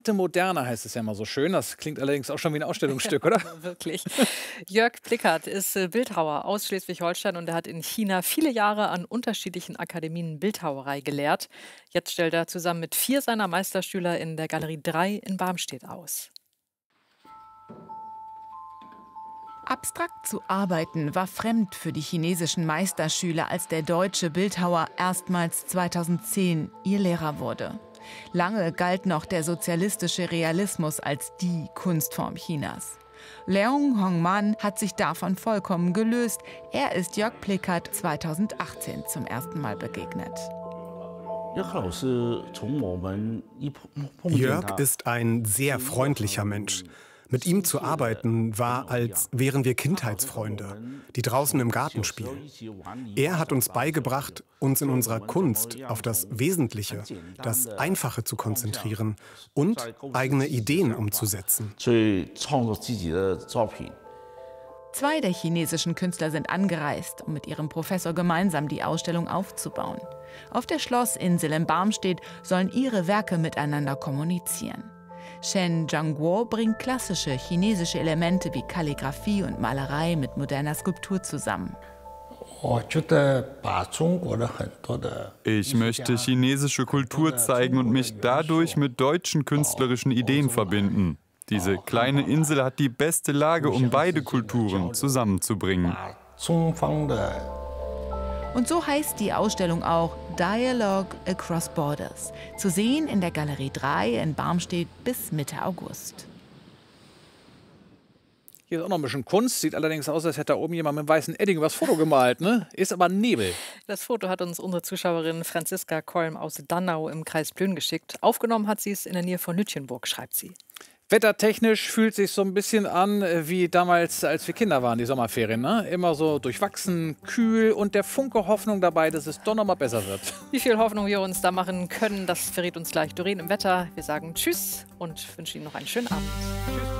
Moderne heißt es ja immer so schön. Das klingt allerdings auch schon wie ein Ausstellungsstück, oder? Wirklich. Jörg Plickert ist Bildhauer aus Schleswig-Holstein und er hat in China viele Jahre an unterschiedlichen Akademien Bildhauerei gelehrt. Jetzt stellt er zusammen mit 4 seiner Meisterschüler in der Galerie 3 in Barmstedt aus. Abstrakt zu arbeiten war fremd für die chinesischen Meisterschüler, als der deutsche Bildhauer erstmals 2010 ihr Lehrer wurde. Lange galt noch der sozialistische Realismus als die Kunstform Chinas. Leung Hongman hat sich davon vollkommen gelöst. Er ist Jörg Plickert 2018 zum ersten Mal begegnet. Jörg ist ein sehr freundlicher Mensch. Mit ihm zu arbeiten war, als wären wir Kindheitsfreunde, die draußen im Garten spielen. Er hat uns beigebracht, uns in unserer Kunst auf das Wesentliche, das Einfache zu konzentrieren und eigene Ideen umzusetzen. 2 der chinesischen Künstler sind angereist, um mit ihrem Professor gemeinsam die Ausstellung aufzubauen. Auf der Schlossinsel in Barmstedt sollen ihre Werke miteinander kommunizieren. Shen Zhangguo bringt klassische chinesische Elemente wie Kalligraphie und Malerei mit moderner Skulptur zusammen. Ich möchte chinesische Kultur zeigen und mich dadurch mit deutschen künstlerischen Ideen verbinden. Diese kleine Insel hat die beste Lage, um beide Kulturen zusammenzubringen. Und so heißt die Ausstellung auch Dialogue Across Borders. Zu sehen in der Galerie 3 in Barmstedt bis Mitte August. Hier ist auch noch ein bisschen Kunst. Sieht allerdings aus, als hätte da oben jemand mit weißem Edding was Foto gemalt. Ne? Ist aber Nebel. Das Foto hat uns unsere Zuschauerin Franziska Kolm aus Dannau im Kreis Plön geschickt. Aufgenommen hat sie es in der Nähe von Nütchenburg, schreibt sie. Wettertechnisch fühlt sich so ein bisschen an wie damals, als wir Kinder waren, die Sommerferien. Ne? Immer so durchwachsen, kühl und der Funke Hoffnung dabei, dass es doch noch mal besser wird. Wie viel Hoffnung wir uns da machen können, das verrät uns gleich Doreen im Wetter. Wir sagen Tschüss und wünschen Ihnen noch einen schönen Abend. Tschüss.